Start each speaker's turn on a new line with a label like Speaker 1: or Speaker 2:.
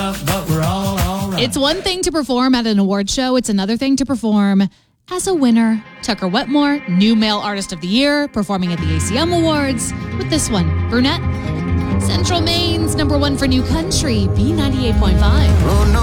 Speaker 1: out, but we're all right.
Speaker 2: It's one thing to perform at an award show. It's another thing to perform as a winner. Tucker Wetmore, new male artist of the year, performing at the ACM Awards with this one, Brunette. Central Maine's #1 for new country, B98.5.
Speaker 3: Oh, no.